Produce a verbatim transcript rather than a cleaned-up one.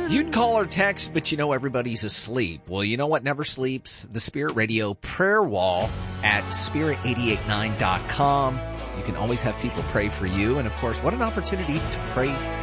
You'd call or text, but you know everybody's asleep. Well, you know what never sleeps? The Spirit Radio prayer wall at spirit eight eight nine dot com. You can always have people pray for you. And, of course, what an opportunity to pray